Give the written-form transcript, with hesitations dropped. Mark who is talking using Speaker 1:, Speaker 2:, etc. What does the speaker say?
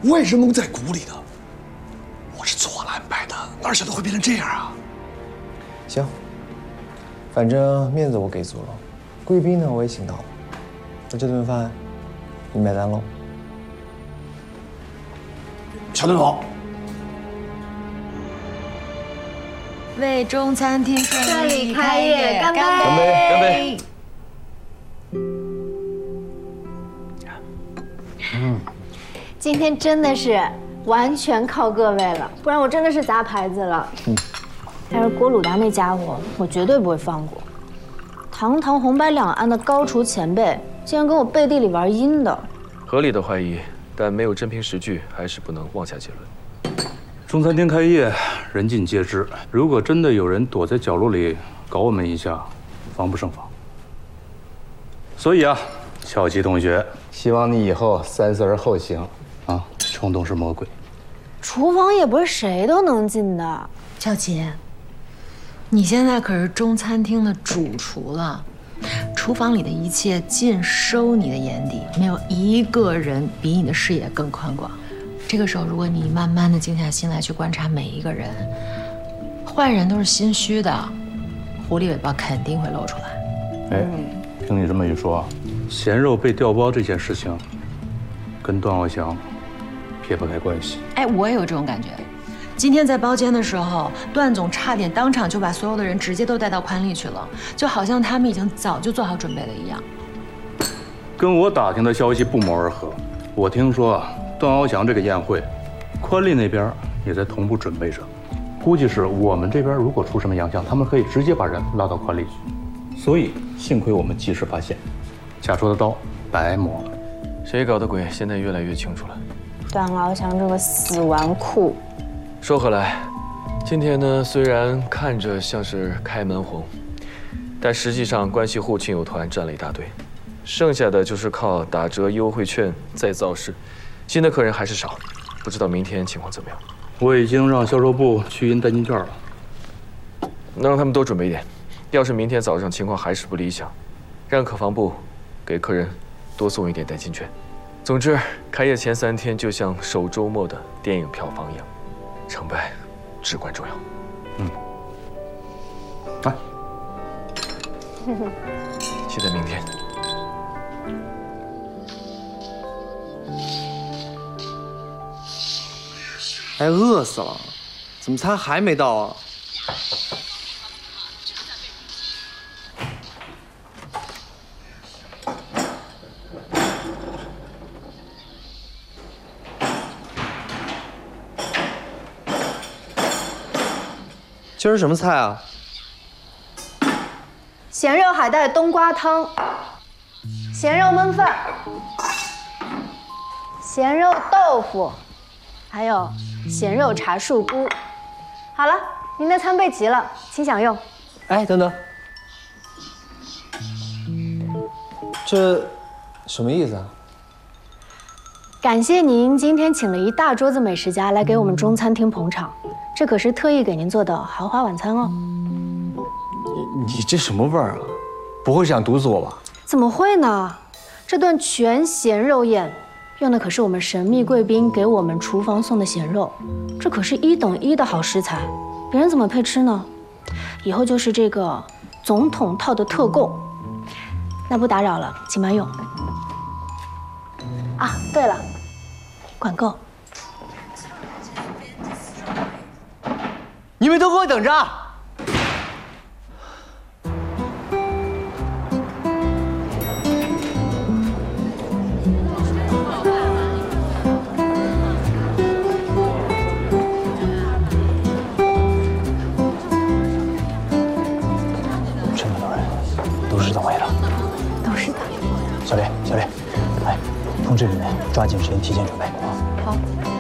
Speaker 1: 我也是蒙在鼓里的。我是做了安排的，哪晓得会变成这样啊？
Speaker 2: 行，反正面子我给足了，贵宾呢我也请到了，那这顿饭你买单喽。
Speaker 1: 小顿好。
Speaker 3: 为中餐厅顺利开业干杯！
Speaker 2: 干杯！干杯！
Speaker 4: 今天真的是完全靠各位了，不然我真的是砸牌子了。但是郭鲁达那家伙，我绝对不会放过。堂堂红白两岸的高厨前辈，竟然跟我背地里玩阴的。
Speaker 5: 合理的怀疑，但没有真凭实据，还是不能妄下结论。
Speaker 6: 中餐厅开业，人尽皆知。如果真的有人躲在角落里搞我们一下，防不胜防。所以啊，小齐同学，希望你以后三思而后行啊！冲动是魔鬼。
Speaker 4: 厨房也不是谁都能进的。
Speaker 3: 小齐，你现在可是中餐厅的主厨了，厨房里的一切尽收你的眼底，没有一个人比你的视野更宽广。 这个时候，如果你慢慢的静下心来去观察每一个人，坏人都是心虚的，狐狸尾巴肯定会露出来。
Speaker 6: 哎，听你这么一说，咸肉被调包这件事情，跟段翱翔撇不开关系。
Speaker 3: 哎，我也有这种感觉。今天在包间的时候，段总差点当场就把所有的人直接都带到宽利去了，就好像他们已经早就做好准备了一样。
Speaker 6: 跟我打听的消息不谋而合，我听说啊。 段翱翔这个宴会，宽利那边也在同步准备着，估计是我们这边如果出什么洋相，他们可以直接把人拉到宽利去。所以幸亏我们及时发现，下桌的刀白磨了。
Speaker 5: 谁搞的鬼，现在越来越清楚了。
Speaker 4: 段翱翔这个死纨绔。
Speaker 5: 说回来，今天呢，虽然看着像是开门红，但实际上关系户亲友团占了一大堆，剩下的就是靠打折优惠券再造势。 新的客人还是少，不知道明天情况怎么样。
Speaker 6: 我已经让销售部去印代金券了，
Speaker 5: 能让他们多准备一点。要是明天早上情况还是不理想，让客房部给客人多送一点代金券。总之，开业前3天就像首周末的电影票房一样，成败至关重要。
Speaker 6: 来，
Speaker 5: 期待明天。
Speaker 2: 哎，饿死了，怎么餐还没到啊？今儿什么菜啊？
Speaker 4: 咸肉海带冬瓜汤，咸肉焖饭，咸肉豆腐，还有。 咸肉茶树菇，好了，您的餐备齐了，请享用。
Speaker 2: 哎，等等，这什么意思啊？
Speaker 4: 感谢您今天请了一大桌子美食家来给我们中餐厅捧场，这可是特意给您做的豪华晚餐哦。
Speaker 2: 你这什么味儿啊？不会是想毒死我吧？
Speaker 4: 怎么会呢？这顿全咸肉宴。 用的可是我们神秘贵宾给我们厨房送的咸肉，这可是1等1的好食材，别人怎么配吃呢？以后就是这个总统套的特供。那不打扰了，请慢用。啊，对了，管够。
Speaker 2: 你们都给我等着！
Speaker 7: 小李，哎，通知你们抓紧时间提前准备啊！
Speaker 4: 好。